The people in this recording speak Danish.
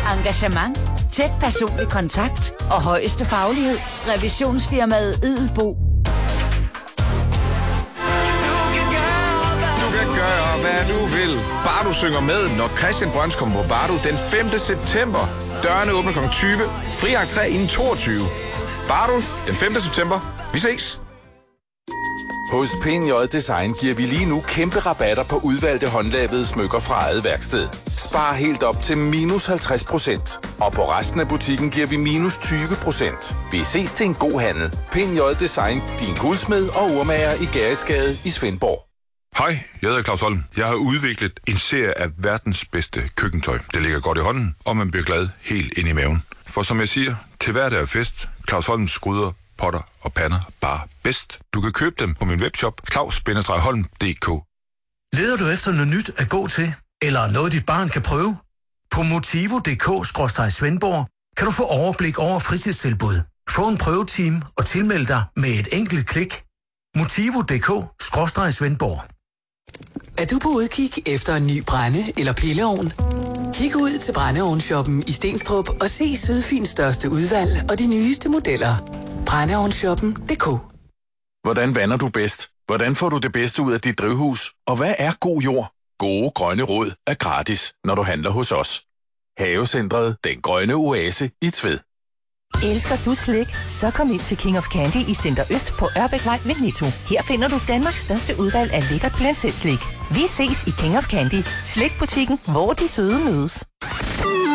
Engagement, tæt personlig kontakt og højeste faglighed. Revisionsfirmaet Edelbo. Du kan gøre, hvad du vil. Bare du synger med, når Christian Brøns kommer på Bardo den 5. september. Dørene åbner kl. 20. Fri entré inden 22. Bardo den 5. september. Vi ses. Hos PNJ Design giver vi lige nu kæmpe rabatter på udvalgte håndlavede smykker fra eget værksted. Spar helt op til minus 50%. Og på resten af butikken giver vi minus 20%. Vi ses til en god handel. PNJ Design, din guldsmed og urmager i Gerritsgade i Svendborg. Hej, jeg hedder Claus Holm. Jeg har udviklet en serie af verdens bedste køkkentøj. Det ligger godt i hånden, og man bliver glad helt ind i maven. For som jeg siger, til hverdag er fest. Claus Holms gryder, potter og pander bare bedst. Du kan købe dem på min webshop claus-holm.dk. Leder du efter noget nyt at gå til? Eller noget, dit barn kan prøve? På motivo.dk/Svendborg kan du få overblik over fritidstilbud. Få en prøvetime og tilmelde dig med et enkelt klik. Motivo.dk/Svendborg. Er du på udkig efter en ny brænde- eller pilleovn? Kig ud til Brændeovnsshoppen i Stenstrup og se Sydfyns største udvalg og de nyeste modeller. Brændeovnsshoppen.dk. Hvordan vander du bedst? Hvordan får du det bedste ud af dit drivhus? Og hvad er god jord? Gode grønne råd er gratis, når du handler hos os. Havecentret Den Grønne Oase i Tved. Elsker du slik? Så kom ind til King of Candy i Center Øst på Ørbækvej ved Netto. Her finder du Danmarks største udvalg af lækkert blandt selv slik. Vi ses i King of Candy, slikbutikken, hvor de søde mødes.